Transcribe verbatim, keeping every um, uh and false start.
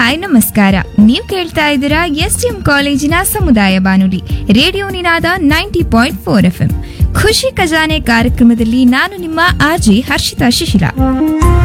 Hi ನಮಸ್ಕಾರ. ನೀವು ಕೇಳ್ತಾ ಇದ್ದೀರಾ ಎಸ್ ಡಿ ಎಂ ಕಾಲೇಜಿನ ಸಮುದಾಯ ಬಾನುಲಿ ರೇಡಿಯೋ ನಿನಾದ ninety point four F M. ಖುಷಿ ಖಜಾನೆ ಕಾರ್ಯಕ್ರಮದಲ್ಲಿ ನಾನು ನಿಮ್ಮ ಆರ್ಜಿ ಹರ್ಷಿತಾ ಶಿಶಿಲ.